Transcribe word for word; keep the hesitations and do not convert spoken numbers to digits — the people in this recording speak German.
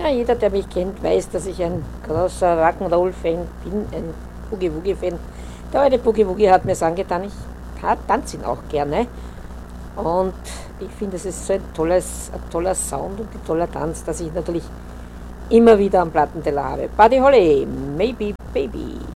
Ja, jeder, der mich kennt, weiß, dass ich ein großer Rock'n'Roll-Fan bin, ein Boogie-Woogie-Fan. Der alte Boogie-Woogie hat mir es angetan, ich tanze ihn auch gerne. Und ich finde, es ist so ein, tolles, ein toller Sound und ein toller Tanz, dass ich natürlich immer wieder am Plattenteller habe. Buddy Holly, Maybe Baby.